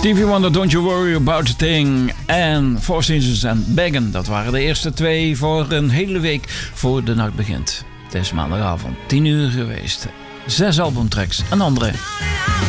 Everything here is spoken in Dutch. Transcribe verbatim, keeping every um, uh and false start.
Stevie Wonder, Don't You Worry About a Thing. En Four Seasons en Beggin'. Dat waren de eerste twee voor een hele week voor de nacht begint. Het is maandagavond, tien uur geweest. Zes albumtracks, een andere.